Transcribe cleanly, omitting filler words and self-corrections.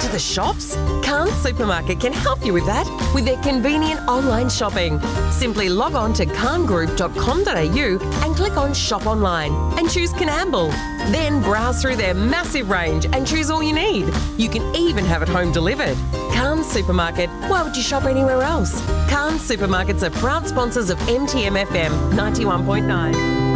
to the shops? Carnes Supermarket can help you with that with their convenient online shopping. Simply log on to carngroup.com.au and click on Shop Online and choose Coonamble. Then browse through their massive range and choose all you need. You can even have it home delivered. Carnes Supermarket, why would you shop anywhere else? Carnes Supermarkets are proud sponsors of MTM FM 91.9.